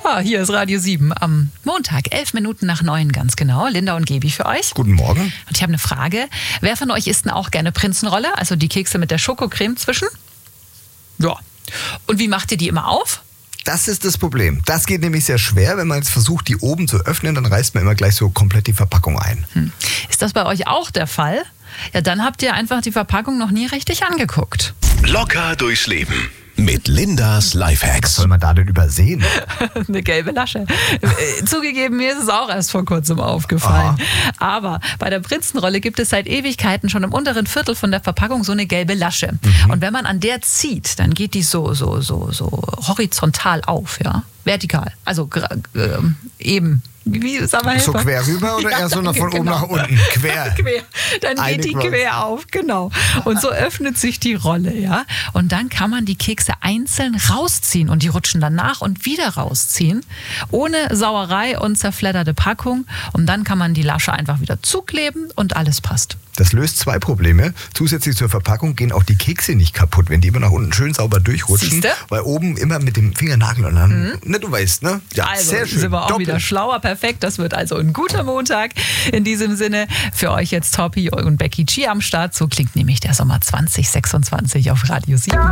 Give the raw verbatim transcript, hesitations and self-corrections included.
Ja, hier ist Radio sieben am Montag, elf Minuten nach neun ganz genau. Linda und Gebi für euch. Guten Morgen. Und ich habe eine Frage. Wer von euch isst denn auch gerne Prinzenrolle? Also die Kekse mit der Schokocreme zwischen? Ja. Und wie macht ihr die immer auf? Das ist das Problem. Das geht nämlich sehr schwer. Wenn man jetzt versucht, die oben zu öffnen, dann reißt man immer gleich so komplett die Verpackung ein. Hm. Ist das bei euch auch der Fall? Ja, dann habt ihr einfach die Verpackung noch nie richtig angeguckt. Locker durchs Leben mit Lindas Lifehacks. Soll man da denn übersehen? Eine gelbe Lasche. Äh, Zugegeben, mir ist es auch erst vor kurzem aufgefallen. Aha. Aber bei der Prinzenrolle gibt es seit Ewigkeiten schon im unteren Viertel von der Verpackung so eine gelbe Lasche. Mhm. Und wenn man an der zieht, dann geht die so, so, so, so horizontal auf, ja. Vertikal. Also äh, eben. Wie, sag mal, so quer rüber oder ja, eher so nach von genau. oben nach unten? Quer. Quer. Dann Eine geht die Quer. quer auf, genau. Und so öffnet sich die Rolle, ja. Und dann kann man die Kekse einzeln rausziehen und die rutschen dann nach und wieder rausziehen. Ohne Sauerei und zerfledderte Packung. Und dann kann man die Lasche einfach wieder zukleben und alles passt. Das löst zwei Probleme. Zusätzlich zur Verpackung gehen auch die Kekse nicht kaputt, wenn die immer nach unten schön sauber durchrutschen. Siehste? Weil oben immer mit dem Fingernagel und dann, mhm. ne, du weißt, ne? Ja, also, sehr schön. Sind wir auch Doppelt. wieder schlauer, perfekt. Das wird also ein guter Montag. In diesem Sinne für euch jetzt Topi und Becky G am Start. So klingt nämlich der Sommer zwanzig sechsundzwanzig auf Radio sieben.